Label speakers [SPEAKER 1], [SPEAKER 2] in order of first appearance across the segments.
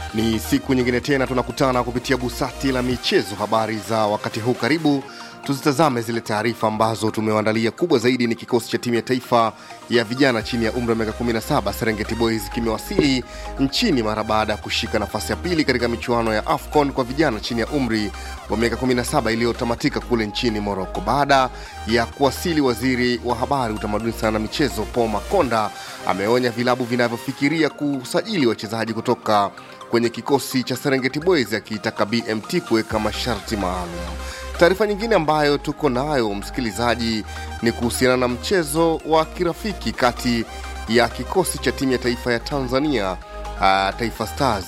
[SPEAKER 1] Ni siku nyingine tena tunakutana kupitia busati la michezo. Habari za wakati huu, karibu tuzitazame zile taarifa ambazo tumewaandalia. Kubwa zaidi ni kikosi cha timu ya taifa ya vijana chini ya umri wa miaka 17 Serengeti Boys kimewasili nchini mara baada ya kushika nafasi ya pili katika michuano ya AFCON kwa vijana chini ya umri wa miaka 17 iliyotamatika kule nchini Morocco. Baada ya kuwasili, waziri wa habari, utamaduni sana na michezo Paul Makonda ameonya vilabu vinavyofikiria kusajili wachezaji kutoka kwenye kikosi cha Serengeti Boys, akitaka BMT kuweka masharti maalum. Taarifa nyingine ambayo tuko nayo, msikilizaji, ni kuhusiana na mchezo wa kirafiki kati ya kikosi cha timu ya taifa ya Tanzania, Taifa Stars.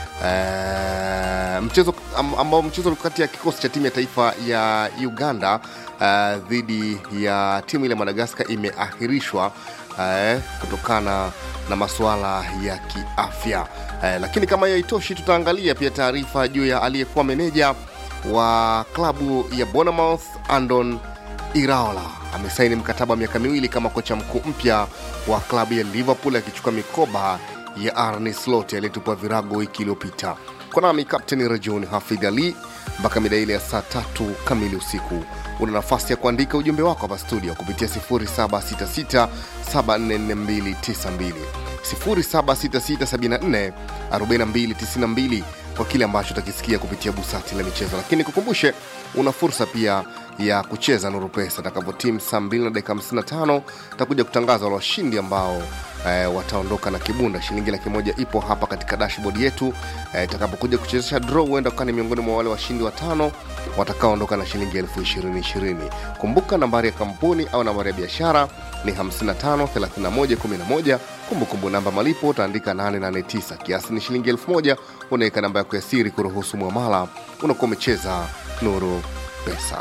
[SPEAKER 1] Mchezo kati ya kikosi cha timu ya taifa ya Uganda dhidi ya timu ile Madagascar imeahirishwa kutokana na masuala ya kiafya. Lakini kama haitoshi, tutaangalia pia taarifa juu ya aliyekuwa meneja wa klabu ya Bournemouth Andon Iraola amesaini mkataba miaka 2 kama kocha mkuu mpya wa klabu ya Liverpool, akichukua mikoba ya Arne Slot aliyetupwa virago wiki iliyopita. Kwa nami Captain Rajon Hafidh Ali mpaka mida ile ya saa 3 kamili usiku. Una nafasi ya kuandika ujumbe wako hapa studio kupitia 0766744292 0766744292 kwa kile ambacho utakisikia kupitia busati la michezo. Lakini kukumbushe, una fursa pia ya kucheza Nuru Pesa. Takavyotimu saa 2:55 takuja kutangaza wale washindi ambao wataondoka na kibunda. Shilingi 100 ipo hapa katika dashboard yetu. Takapokuja kuchezesha draw, huenda ukani miongoni mwa wale washindi 5 watakaoondoka na shilingi 2020. Kumbuka nambari ya kampuni au nambari ya biashara ni 553111. Kumbukumbu namba malipo utaandika 889. Kiasi ni shilingi 1000. Unaweka namba yako ya siri kuruhusu muamala. Unakuwa umecheza Nuru Pesa.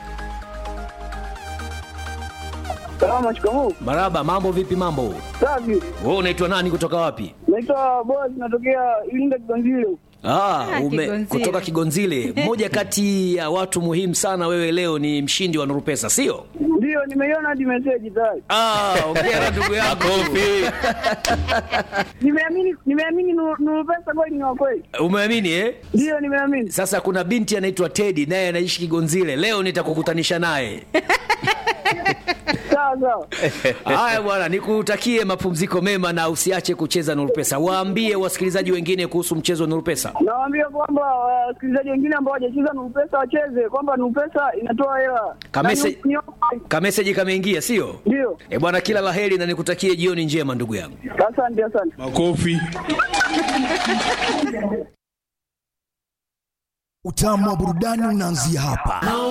[SPEAKER 2] Salama, shikamoo.
[SPEAKER 3] Maraba, mambo vipi mambo?
[SPEAKER 2] Safi.
[SPEAKER 3] Wewe unaitwa nani, kutoka wapi?
[SPEAKER 2] Naitwa Boaz, natokea Iringa Kigonzile.
[SPEAKER 3] Kutoka Kigonzile. Mmoja kati ya watu muhimu sana, wewe leo ni mshindi wa Nuru Pesa, sio?
[SPEAKER 2] Ndio, nimeiona hadi message tayari.
[SPEAKER 3] Ongea ndugu yako.
[SPEAKER 2] Nimeamini Nuru Pesa kweli ni wa kweli.
[SPEAKER 3] Umeamini
[SPEAKER 2] Ndio, nimeamini.
[SPEAKER 3] Sasa kuna binti anaitwa Teddy, naye anaishi Kigonzile. Leo nitakukutanisha naye.
[SPEAKER 2] Sawa.
[SPEAKER 3] Haya bwana, nikutakie mapumziko mema na usiache kucheza Nuru Pesa. Waambie wasikilizaji wengine kuhusu mchezo wa Nuru Pesa.
[SPEAKER 2] Nawaambia kwamba wasikilizaji wengine ambao hawajacheza Nuru Pesa wacheze, kwamba Nuru Pesa inatoa hela. Message
[SPEAKER 3] kameingia, sio?
[SPEAKER 2] Ndio.
[SPEAKER 3] Bwana, kila laheri na nikutakie jioni njema ndugu yangu.
[SPEAKER 2] Asante.
[SPEAKER 4] Makofi.
[SPEAKER 5] Utamu wa burudani unaanzia hapa.